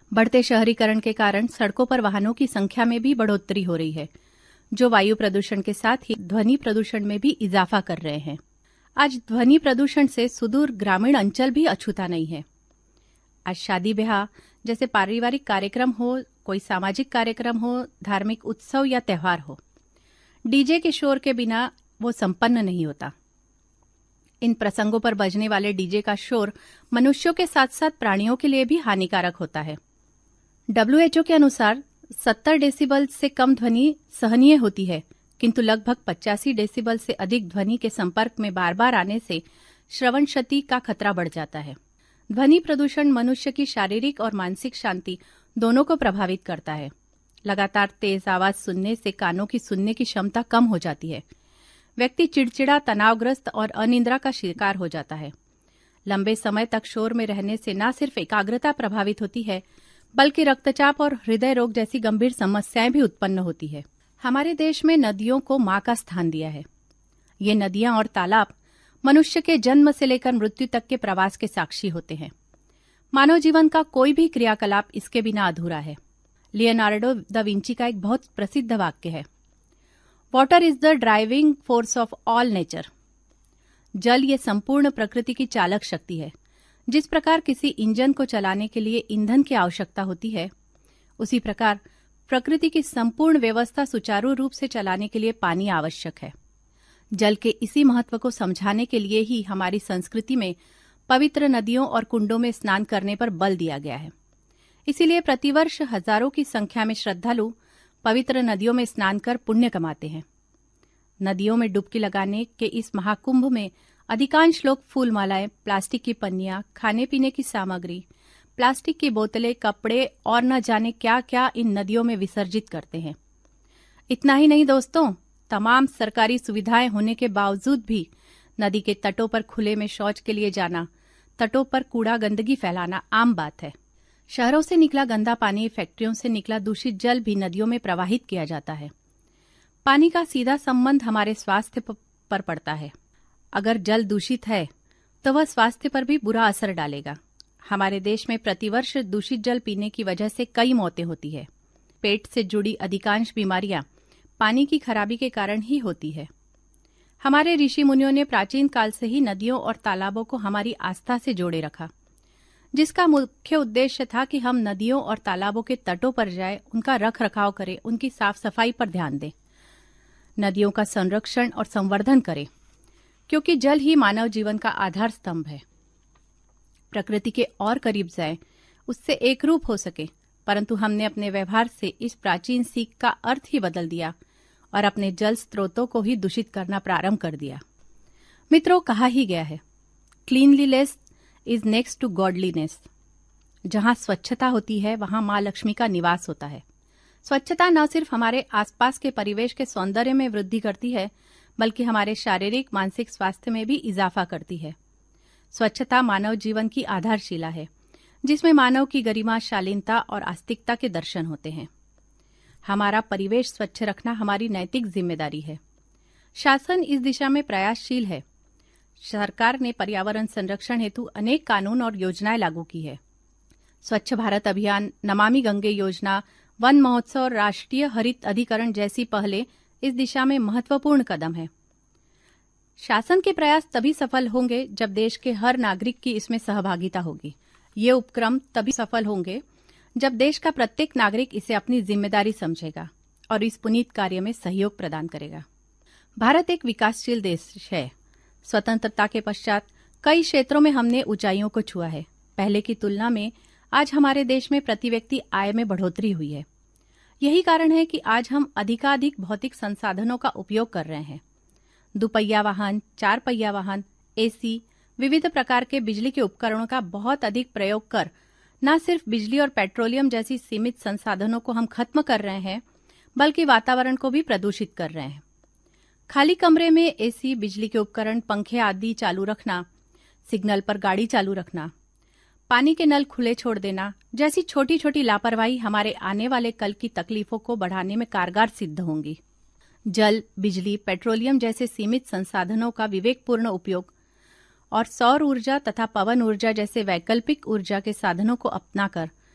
बढ़ते शहरीकरण के कारण सड़कों पर वाहनों की संख्या में भी बढ़ोतरी हो रही है, जो वायु प्रदूषण के साथ ही ध्वनि प्रदूषण में भी इजाफा कर रहे हैं। आज ध्वनि प्रदूषण से सुदूर ग्रामीण अंचल भी अछूता नहीं है। आज शादी ब्याह जैसे पारिवारिक कार्यक्रम हो, कोई सामाजिक कार्यक्रम हो, धार्मिक उत्सव या त्यौहार हो, डीजे के शोर के बिना वो संपन्न नहीं होता। इन प्रसंगों पर बजने वाले डीजे का शोर मनुष्यों के साथ साथ प्राणियों के लिए भी हानिकारक होता है। WHO के अनुसार 70 डेसिबल से कम ध्वनि सहनीय होती है, किंतु लगभग 85 डेसिबल से अधिक ध्वनि के संपर्क में बार बार आने से श्रवण क्षति का खतरा बढ़ जाता है। ध्वनि प्रदूषण मनुष्य की शारीरिक और मानसिक शांति दोनों को प्रभावित करता है। लगातार तेज आवाज सुनने से कानों की सुनने की क्षमता कम हो जाती है। व्यक्ति चिड़चिड़ा, तनावग्रस्त और अनिद्रा का शिकार हो जाता है। लंबे समय तक शोर में रहने से न सिर्फ एकाग्रता प्रभावित होती है, बल्कि रक्तचाप और हृदय रोग जैसी गंभीर समस्याएं भी उत्पन्न होती है। हमारे देश में नदियों को मां का स्थान दिया है। ये नदियां और तालाब मनुष्य के जन्म से लेकर मृत्यु तक के प्रवास के साक्षी होते हैं। मानव जीवन का कोई भी क्रियाकलाप इसके बिना अधूरा है। लियोनार्डो दा विंची का एक बहुत प्रसिद्ध वाक्य है, water is the driving force of all nature. जल ये संपूर्ण प्रकृति की चालक शक्ति है। जिस प्रकार किसी इंजन को चलाने के लिए ईंधन की आवश्यकता होती है, उसी प्रकार प्रकृति की संपूर्ण व्यवस्था सुचारू रूप से चलाने के लिए पानी आवश्यक है। जल के इसी महत्व को समझाने के लिए ही हमारी संस्कृति में पवित्र नदियों और कुंडों में स्नान करने पर बल दिया गया है। इसीलिए प्रतिवर्ष हजारों की संख्या में श्रद्धालु पवित्र नदियों में स्नान कर पुण्य कमाते हैं। नदियों में डुबकी लगाने के इस महाकुंभ में अधिकांश लोग फूल मालाएं, प्लास्टिक की पन्नियां, खाने पीने की सामग्री, प्लास्टिक की बोतलें, कपड़े और न जाने क्या क्या इन नदियों में विसर्जित करते हैं। इतना ही नहीं दोस्तों, तमाम सरकारी सुविधाएं होने के बावजूद भी नदी के तटों पर खुले में शौच के लिए जाना, तटों पर कूड़ा गंदगी फैलाना आम बात है। शहरों से निकला गंदा पानी, फैक्ट्रियों से निकला दूषित जल भी नदियों में प्रवाहित किया जाता है। पानी का सीधा संबंध हमारे स्वास्थ्य पर पड़ता है। अगर जल दूषित है तो वह स्वास्थ्य पर भी बुरा असर डालेगा। हमारे देश में प्रतिवर्ष दूषित जल पीने की वजह से कई मौतें होती है। पेट से जुड़ी अधिकांश बीमारियां पानी की खराबी के कारण ही होती है। हमारे ऋषि मुनियों ने प्राचीन काल से ही नदियों और तालाबों को हमारी आस्था से जोड़े रखा, जिसका मुख्य उद्देश्य था कि हम नदियों और तालाबों के तटों पर जाएं, उनका रख रखाव करें, उनकी साफ सफाई पर ध्यान दें, नदियों का संरक्षण और संवर्धन करें, क्योंकि जल ही मानव जीवन का आधार स्तंभ है। प्रकृति के और करीब जाएं, उससे एकरूप हो सके, परंतु हमने अपने व्यवहार से इस प्राचीन सीख का अर्थ ही बदल दिया और अपने जल स्रोतों को ही दूषित करना प्रारंभ कर दिया। मित्रों, कहा ही गया है, cleanliness is next to godliness. जहां स्वच्छता होती है वहां मां लक्ष्मी का निवास होता है। स्वच्छता न सिर्फ हमारे आसपास के परिवेश के सौंदर्य में वृद्धि करती है, बल्कि हमारे शारीरिक मानसिक स्वास्थ्य में भी इजाफा करती है। स्वच्छता मानव जीवन की आधारशिला है, जिसमें मानव की गरिमा, शालीनता और आस्तिकता के दर्शन होते हैं। हमारा परिवेश स्वच्छ रखना हमारी नैतिक जिम्मेदारी है। शासन इस दिशा में प्रयासशील है। सरकार ने पर्यावरण संरक्षण हेतु अनेक कानून और योजनाएं लागू की है। स्वच्छ भारत अभियान, नमामि गंगे योजना, वन महोत्सव और राष्ट्रीय हरित अधिकरण जैसी पहलें इस दिशा में महत्वपूर्ण कदम है। शासन के प्रयास तभी सफल होंगे जब देश के हर नागरिक की इसमें सहभागिता होगी। ये उपक्रम तभी सफल होंगे जब देश का प्रत्येक नागरिक इसे अपनी जिम्मेदारी समझेगा और इस पुनीत कार्य में सहयोग प्रदान करेगा। भारत एक विकासशील देश है। स्वतंत्रता के पश्चात कई क्षेत्रों में हमने ऊंचाइयों को छुआ है। पहले की तुलना में आज हमारे देश में प्रति व्यक्ति आय में बढ़ोतरी हुई है। यही कारण है कि आज हम अधिकाधिक भौतिक संसाधनों का उपयोग कर रहे हैं। दुपहिया वाहन, चार पहिया वाहन, एसी, विविध प्रकार के बिजली के उपकरणों का बहुत अधिक प्रयोग कर न सिर्फ बिजली और पेट्रोलियम जैसी सीमित संसाधनों को हम खत्म कर रहे हैं, बल्कि वातावरण को भी प्रदूषित कर रहे हैं। खाली कमरे में एसी, बिजली के उपकरण, पंखे आदि चालू रखना, सिग्नल पर गाड़ी चालू रखना, पानी के नल खुले छोड़ देना जैसी छोटी छोटी लापरवाही हमारे आने वाले कल की तकलीफों को बढ़ाने में कारगर सिद्ध होंगी। जल, बिजली, पेट्रोलियम जैसे सीमित संसाधनों का विवेकपूर्ण उपयोग और सौर ऊर्जा तथा पवन ऊर्जा जैसे वैकल्पिक ऊर्जा के साधनों को अपनाकर